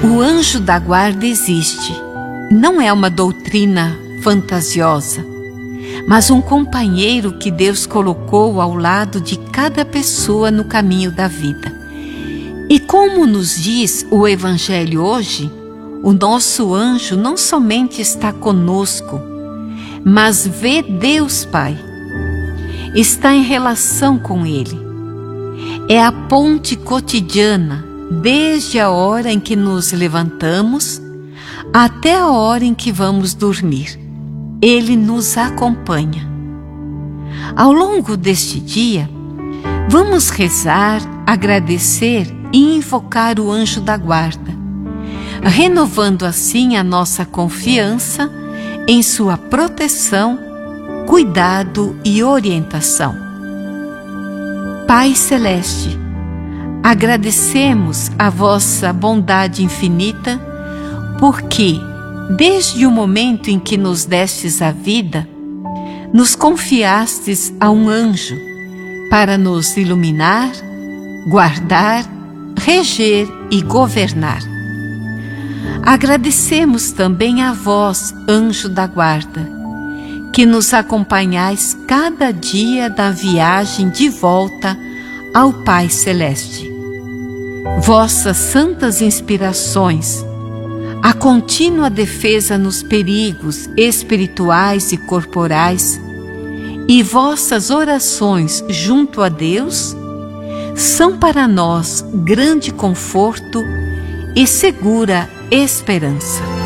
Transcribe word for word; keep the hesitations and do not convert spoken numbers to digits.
O anjo da guarda existe. Não é uma doutrina fantasiosa, mas um companheiro que Deus colocou ao lado de cada pessoa no caminho da vida. E como nos diz o Evangelho hoje, o nosso anjo não somente está conosco, mas vê Deus Pai. Está em relação com Ele. É a ponte cotidiana, desde a hora em que nos levantamos até a hora em que vamos dormir. Ele nos acompanha. Ao longo deste dia, vamos rezar, agradecer e invocar o anjo da guarda, renovando assim a nossa confiança em sua proteção, cuidado e orientação. Pai Celeste, agradecemos a vossa bondade infinita, porque, desde o momento em que nos destes a vida, nos confiastes a um anjo para nos iluminar, guardar, reger e governar. Agradecemos também a vós, anjo da guarda, que nos acompanhais cada dia da viagem de volta ao Pai Celeste. Vossas santas inspirações, a contínua defesa nos perigos espirituais e corporais, e vossas orações junto a Deus, são para nós grande conforto e segura esperança.